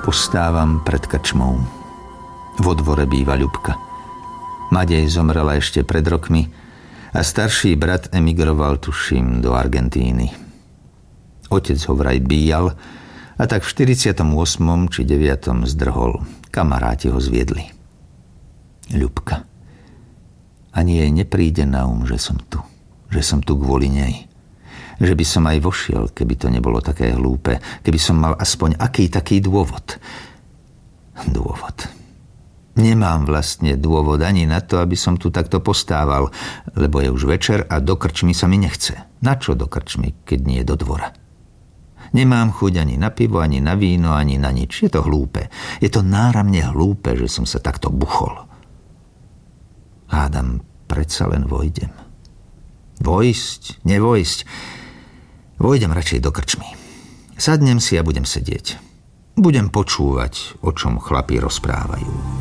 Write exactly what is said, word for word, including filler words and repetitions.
Postávam pred krčmou. Vo dvore býva Ľubka. Madej zomrela ešte pred rokmi a starší brat emigroval, tuším, do Argentíny. Otec ho vraj bíjal a tak v štyridsiatom ôsmom či deviatom zdrhol. Kamaráti ho zviedli. Ľubka. Ani jej nepríde na um, že som tu. Že som tu kvôli nej. Že by som aj vošiel, keby to nebolo také hlúpe. Keby som mal aspoň aký taký dôvod. Dôvod. Nemám vlastne dôvod ani na to, aby som tu takto postával, lebo je už večer a do krčmy sa mi nechce. Na čo do krčmy, keď nie do dvora? Nemám chuť ani na pivo, ani na víno, ani na nič. Je to hlúpe. Je to náramne hlúpe, že som sa takto buchol. Hádam, predsa len vojdem. Vojsť, nevojsť. Vojdem radšej do krčmy. Sadnem si a budem sedieť. Budem počúvať, o čom chlapi rozprávajú.